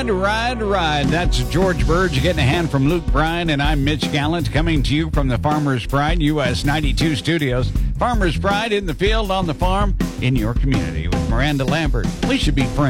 Ride. That's George Burge getting a hand from Luke Bryan, and I'm Mitch Gallant coming to you from the Farmer's Pride US 92 studios. Farmer's Pride in the field, on the farm, in your community with Miranda Lambert. We should be friends.